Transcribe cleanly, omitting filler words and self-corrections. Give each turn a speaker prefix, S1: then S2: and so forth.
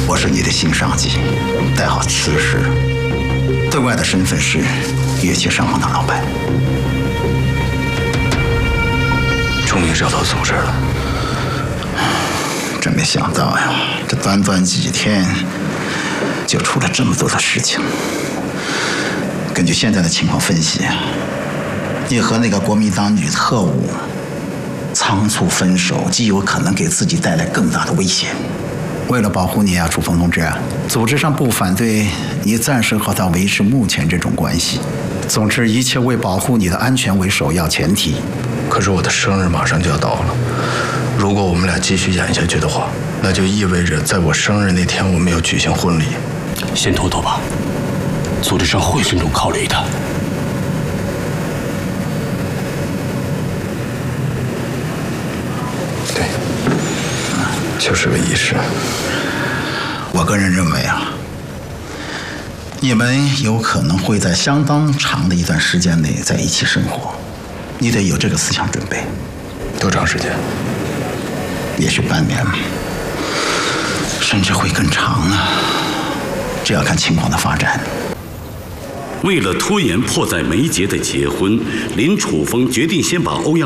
S1: 我是你的新上级，代号刺史，对外的身份是乐器商行的老板。
S2: 终于找到组织了。
S1: 真没想到呀，这短短几天就出了这么多的事情。根据现在的情况分析，你和那个国民党女特务仓促分手，极有可能给自己带来更大的危险。为了保护你啊，楚风同志，组织上不反对你暂时和他维持目前这种关系。总之，一切为保护你的安全为首要前提。
S2: 可是我的生日马上就要到了，如果我们俩继续演下去的话，那就意味着在我生日那天我们要举行婚礼。
S3: 先拖拖吧，组织上会慎重考虑的。
S2: 对，就是个仪式。
S1: 我个人认为啊，你们有可能会在相当长的一段时间内在一起生活，你得有这个思想准备。
S2: 多长时间？
S1: 也许半年，甚至会更长呢，这要看情况的发展。
S4: 为了拖延迫在眉睫的结婚，林楚风决定先把欧阳